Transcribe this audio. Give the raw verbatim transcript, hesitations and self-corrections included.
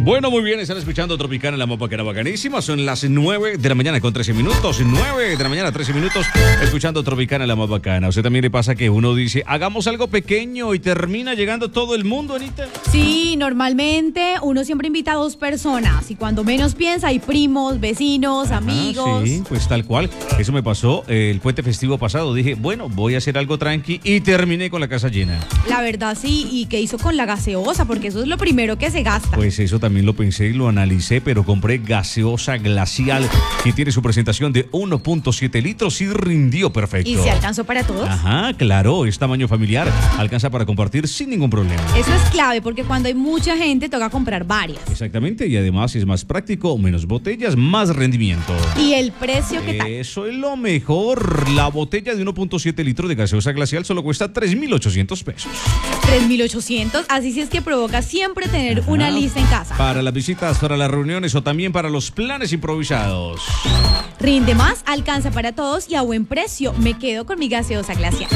Bueno, muy bien, están escuchando Tropicana en la Mapacana bacanísima. Son las nueve de la mañana con trece minutos. nueve de la mañana, trece minutos, escuchando Tropicana en la Mapacana. ¿A usted también le pasa que uno dice, hagamos algo pequeño y termina llegando todo el mundo, Anita? Sí, normalmente uno siempre invita a dos personas y cuando menos piensa hay primos, vecinos, Ajá, amigos. Sí, pues tal cual. Eso me pasó eh, el puente festivo pasado. Dije, bueno, voy a hacer algo tranqui y terminé con la casa llena. La verdad sí, ¿y qué hizo con la gaseosa? Porque eso es lo primero que se gasta. Pues eso también lo pensé y lo analicé, pero compré gaseosa glacial que tiene su presentación de uno punto siete litros y rindió perfecto. ¿Y se alcanzó para todos? Ajá, claro, es tamaño familiar, alcanza para compartir sin ningún problema. Eso es clave porque cuando hay mucha gente toca comprar varias. Exactamente, y además es más práctico, menos botellas, más rendimiento. ¿Y el precio qué tal? Eso es lo mejor. La botella de uno punto siete litros de gaseosa glacial solo cuesta tres mil ochocientos pesos. tres mil ochocientos, así sí es que provoca siempre tener Ajá. una lista en casa. Para las visitas, para las reuniones o también para los planes improvisados. Rinde más, alcanza para todos y a buen precio. Me quedo con mi gaseosa glacial.